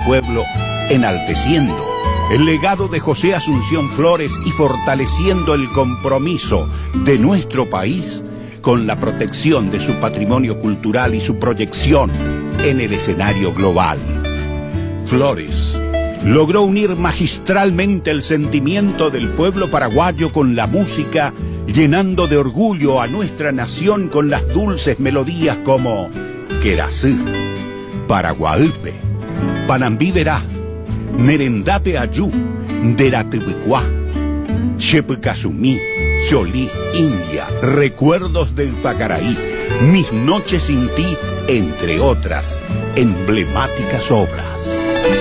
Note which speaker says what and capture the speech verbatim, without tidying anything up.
Speaker 1: pueblo, enalteciendo el legado de José Asunción Flores y fortaleciendo el compromiso de nuestro país con la protección de su patrimonio cultural y su proyección en el escenario global. Flores logró unir magistralmente el sentimiento del pueblo paraguayo con la música, llenando de orgullo a nuestra nación con las dulces melodías como Querasí, Paraguaípe, Panambí Verá, Merendape Ayú, Deratibicuá, Chepicasumí, Cholí, India, Recuerdos del Pacaraí, Mis noches sin ti, entre otras emblemáticas obras.